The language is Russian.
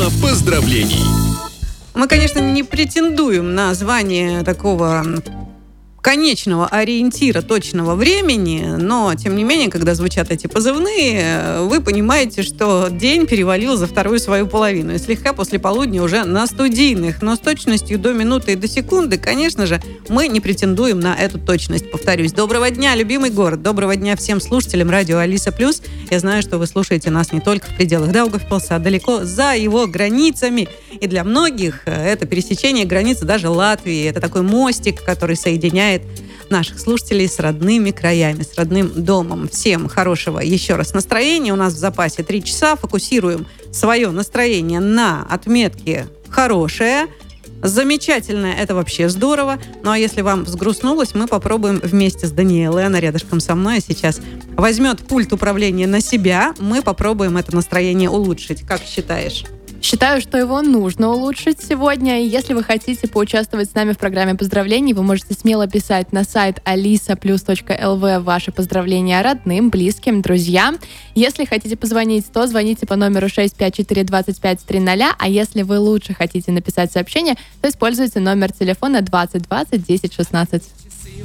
Тема поздравлений. Мы, конечно, не претендуем на звание такого конечного ориентира точного времени, но, тем не менее, когда звучат эти позывные, вы понимаете, что день перевалил за вторую свою половину. И слегка после полудня уже на студийных. Но с точностью до минуты и до секунды, конечно же, мы не претендуем на эту точность. Повторюсь. Доброго дня, любимый город. Доброго дня всем слушателям радио Алиса Плюс. Я знаю, что вы слушаете нас не только в пределах Даугавпилса, а далеко за его границами. И для многих это пересечение границы даже Латвии. Это такой мостик, который соединяет наших слушателей с родными краями, с родным домом. Всем хорошего еще раз настроения. У нас в запасе 3 часа. Фокусируем свое настроение на отметке «хорошее». Замечательное, это вообще здорово. Ну а если вам взгрустнулось, мы попробуем вместе с Даниэлой, она рядышком со мной сейчас возьмет пульт управления на себя. Мы попробуем это настроение улучшить. Как считаешь? Считаю, что его нужно улучшить сегодня. И если вы хотите поучаствовать с нами в программе поздравлений, вы можете смело писать на сайт alisaplus.lv ваши поздравления родным, близким, друзьям. Если хотите позвонить, то звоните по номеру 654-2530. А если вы лучше хотите написать сообщение, то используйте номер телефона 20 20 10 16.